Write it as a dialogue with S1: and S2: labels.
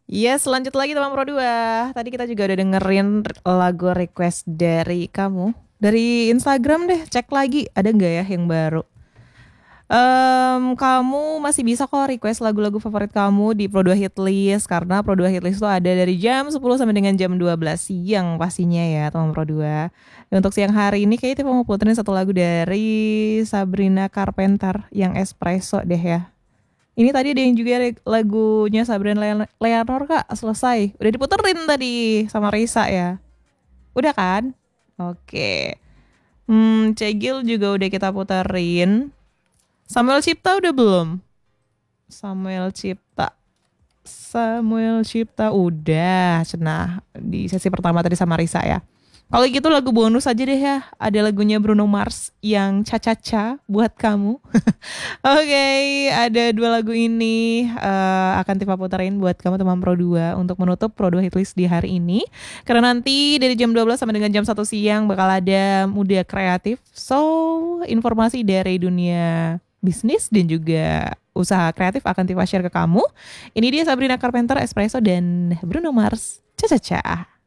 S1: Yes, lanjut lagi teman Pro 2. Tadi kita juga udah dengerin lagu request dari kamu. Dari Instagram deh, cek lagi ada nggak ya yang baru. Kamu masih bisa kok request lagu-lagu favorit kamu di Pro 2 Hitlist. Karena Pro 2 Hitlist itu ada dari jam 10 sampai dengan jam 12 siang pastinya ya teman Pro 2. Dan untuk siang hari ini kayaknya Tifa mau puterin satu lagu dari Sabrina Carpenter yang Espresso deh ya. Ini tadi ada yang juga lagunya Sabrina Leonor kak selesai. Udah diputerin tadi sama Risa ya. Udah kan? Oke. Cegil juga udah kita puterin. Samuel Cipta udah belum? Samuel Cipta. Samuel Cipta udah. Cenah di sesi pertama tadi sama Risa ya. Kalau gitu lagu bonus aja deh ya. Ada lagunya Bruno Mars yang Cha-Cha-Cha buat kamu. Oke, ada dua lagu ini akan Tifa puterin buat kamu teman Pro 2 untuk menutup Pro 2 Hitlist di hari ini. Karena nanti dari jam 12 sampai dengan jam 1 siang bakal ada Muda Kreatif. So, informasi dari dunia bisnis dan juga usaha kreatif akan Tifa share ke kamu. Ini dia Sabrina Carpenter, Espresso dan Bruno Mars. Cha-cha-cha.